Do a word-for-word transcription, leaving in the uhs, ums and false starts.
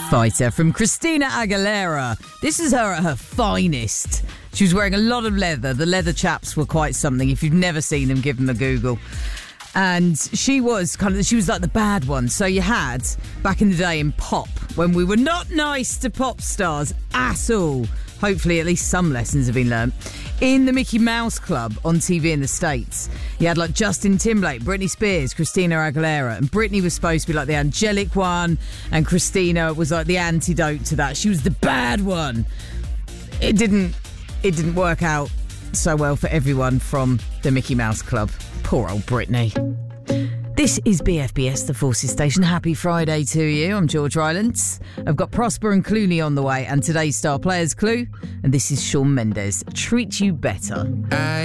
Fighter from Christina Aguilera. This is her at her finest. She was wearing a lot of leather. The leather chaps were quite something. If you've never seen them, give them a Google. And she was kind of, she was like the bad one. So you had, back in the day in pop, when we were not nice to pop stars at all, hopefully at least some lessons have been learnt, in the Mickey Mouse Club on T V in the States, you had like Justin Timberlake, Britney Spears, Christina Aguilera, and Britney was supposed to be like the angelic one, and Christina was like the antidote to that. She was the bad one. It didn't, it didn't work out so well for everyone from the Mickey Mouse Club. Poor old Britney. This is B F B S, the Forces Station. Happy Friday to you. I'm George Rylance. I've got Prosper and Clooney on the way, and today's Star Players Clue. And this is Shawn Mendes. Treat You Better. I